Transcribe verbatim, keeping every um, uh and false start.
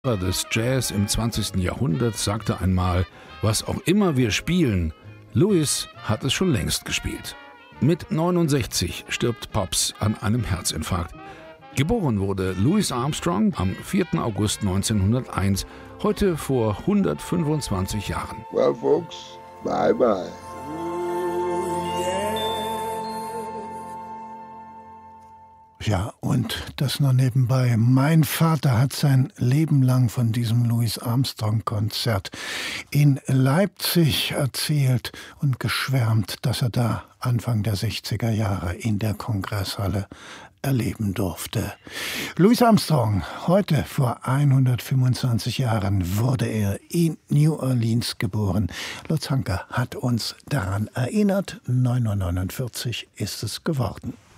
des Jazz im zwanzigsten Jahrhundert sagte einmal: Was auch immer wir spielen, Louis hat es schon längst gespielt. Mit neunundsechzig stirbt Pops an einem Herzinfarkt. Geboren wurde Louis Armstrong am vierten August neunzehnhunderteins, heute vor hundertfünfundzwanzig Jahren. Well, folks, bye bye. Ja, und das nur nebenbei. Mein Vater hat sein Leben lang von diesem Louis Armstrong-Konzert in Leipzig erzählt und geschwärmt, dass er da Anfang der sechziger Jahre in der Kongresshalle erleben durfte. Louis Armstrong, heute vor hundertfünfundzwanzig Jahren wurde er in New Orleans geboren. Lutz Hanke hat uns daran erinnert. neun Uhr neunundvierzig ist es geworden.